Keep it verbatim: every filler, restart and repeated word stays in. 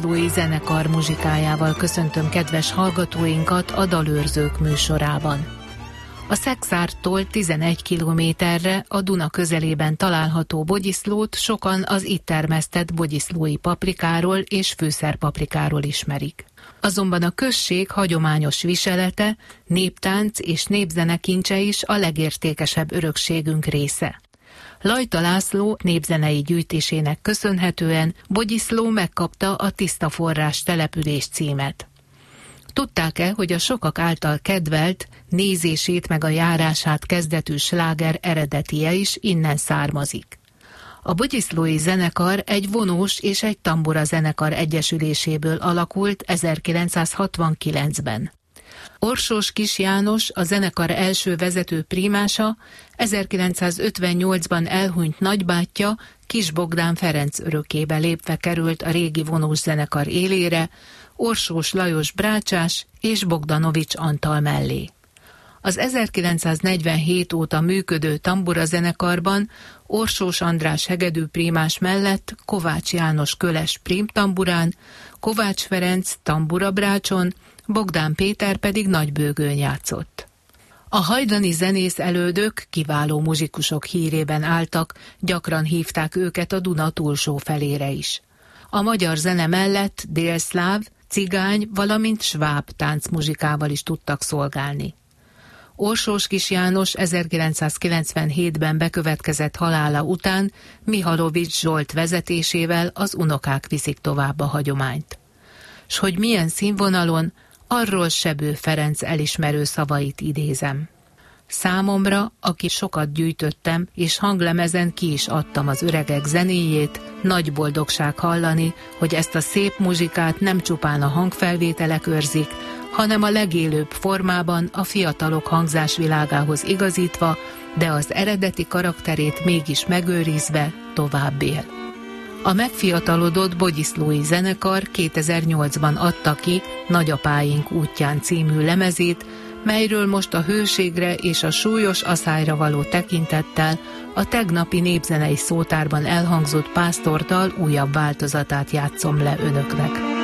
Bogyszlói zenekar muzsikájával köszöntöm kedves hallgatóinkat a Dalőrzők műsorában. A Szekszárttól tizenegy kilométerre a Duna közelében található Bogyszlót sokan az itt termesztett bogyszlói paprikáról és fűszerpaprikáról ismerik. Azonban a község hagyományos viselete, néptánc és népzene kincse is a legértékesebb örökségünk része. Lajta László népzenei gyűjtésének köszönhetően Bogyszló megkapta a Tiszta Forrás település címet. Tudták-e, hogy a sokak által kedvelt, nézését meg a járását kezdetű sláger eredetie is innen származik? A bogyszlói zenekar egy vonós és egy tambura zenekar egyesüléséből alakult ezerkilencszázhatvankilencben. Orsós Kis János, a zenekar első vezető primása, ezerkilencszázötvennyolcban elhunyt nagybátyja, Kis Bogdán Ferenc örökébe lépve került a régi vonós zenekar élére, Orsós Lajos brácsás és Bogdanovics Antal mellé. Az ezerkilencszáznegyvenhét óta működő tambura zenekarban Orsós András hegedű prímás mellett Kovács János köles prímtamburán, Kovács Ferenc tambura brácson, Bogdán Péter pedig nagybőgőn játszott. A hajdani zenész elődök kiváló muzsikusok hírében álltak, gyakran hívták őket a Duna túlsó felére is. A magyar zene mellett délszláv, cigány, valamint sváb táncmuzsikával is tudtak szolgálni. Orsós Kis János ezerkilencszázkilencvenhétben bekövetkezett halála után Mihalovics Zsolt vezetésével az unokák viszik tovább a hagyományt. S hogy milyen színvonalon, arról Sebő Ferenc elismerő szavait idézem. Számomra, aki sokat gyűjtöttem, és hanglemezen ki is adtam az öregek zenéjét, nagy boldogság hallani, hogy ezt a szép muzsikát nem csupán a hangfelvételek őrzik, hanem a legélőbb formában a fiatalok hangzásvilágához igazítva, de az eredeti karakterét mégis megőrizve tovább él. A megfiatalodott bogyszlói zenekar kétezer-nyolcban adta ki Nagyapáink útján című lemezét, melyről most a hőségre és a súlyos aszályra való tekintettel a tegnapi népzenei szótárban elhangzott pásztortal újabb változatát játszom le önöknek.